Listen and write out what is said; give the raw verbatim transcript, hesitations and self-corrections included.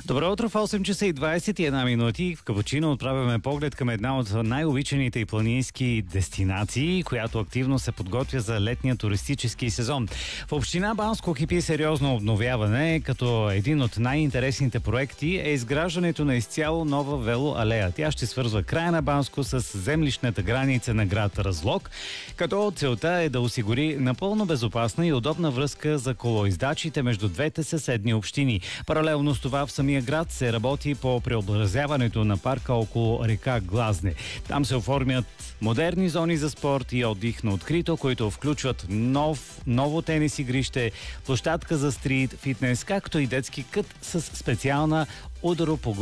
Добро утро, в осем часа и двадесет и една минути. В Капучино отправяме поглед към една от най-обичаните и планински дестинации, която активно се подготвя за летния туристически сезон. В община Банско кипи сериозно обновяване, като един от най-интересните проекти е изграждането на изцяло нова велоалея. Тя ще свързва края на Банско с землищната граница на град Разлог, като целта е да осигури напълно безопасна и удобна връзка за колоиздачите между двете съседни общини. Паралелно с това в самия град се работи по преобразяването на парка около река Глазне. Там се оформят модерни зони за спорт и отдих на открито, които включват нов, ново тенис игрище, площадка за стрит, фитнес, както и детски кът с специална ударопогода